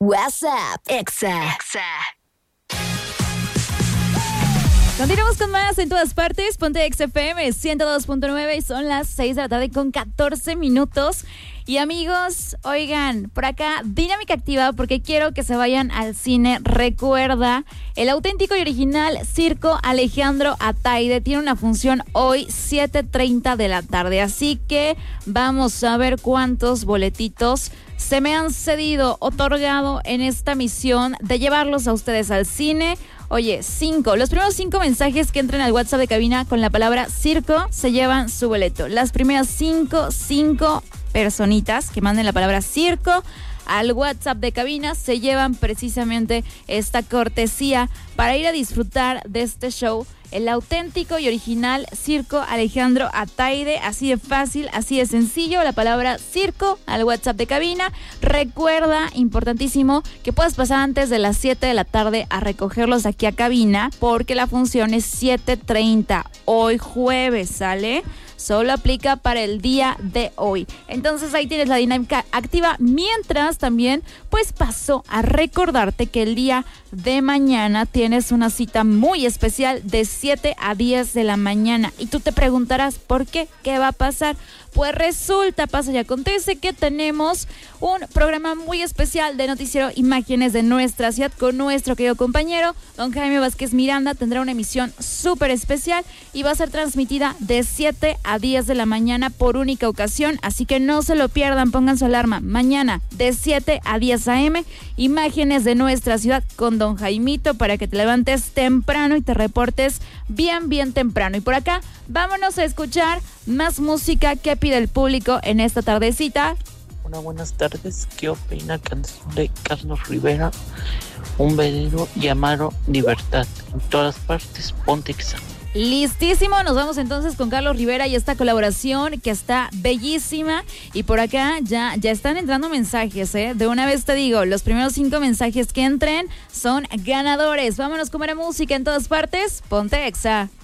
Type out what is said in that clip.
WhatsApp Exa. Continuamos con más en todas partes. Ponte XFM 102.9 y son las 6 de la tarde con 14 minutos. Y amigos, oigan, por acá dinámica activa porque quiero que se vayan al cine. Recuerda, el auténtico y original Circo Alejandro Ataide tiene una función hoy 7:30 de la tarde. Así que vamos a ver cuántos boletitos se me han cedido, otorgado en esta misión de llevarlos a ustedes al cine. Oye, 5. Los primeros 5 mensajes que entren al WhatsApp de cabina con la palabra circo se llevan su boleto. Las primeras 5 personitas que manden la palabra circo al WhatsApp de cabina se llevan precisamente esta cortesía para ir a disfrutar de este show. El auténtico y original Circo Alejandro Ataide, así de fácil, así de sencillo, la palabra circo al WhatsApp de cabina. Recuerda, importantísimo, que puedas pasar antes de las 7 de la tarde a recogerlos aquí a cabina, porque la función es 7:30, hoy jueves, ¿sale? Solo aplica para el día de hoy. Entonces ahí tienes la dinámica activa. Mientras también, pues paso a recordarte que el día de mañana tienes una cita muy especial de 7 a 10 de la mañana. Y tú te preguntarás, ¿por qué? ¿Qué va a pasar? Pues resulta, pasa y acontece que tenemos un programa muy especial de noticiero Imágenes de nuestra ciudad con nuestro querido compañero don Jaime Vázquez Miranda. Tendrá una emisión súper especial y va a ser transmitida de 7 a 10 de la mañana por única ocasión, así que no se lo pierdan, pongan su alarma. Mañana de 7 a 10 a.m. Imágenes de nuestra ciudad con don Jaimito para que te levantes temprano y te reportes bien temprano. Y por acá, vámonos a escuchar más música que pide el público en esta tardecita. Hola, buenas tardes. ¿Qué opina canción de Carlos Rivera? Un velero llamado Libertad. En todas partes, ponte Exa. Listísimo, nos vamos entonces con Carlos Rivera y esta colaboración que está bellísima. Y por acá ya están entrando mensajes, De una vez te digo, los primeros 5 mensajes que entren son ganadores. Vámonos con la música en todas partes, ponte Exa.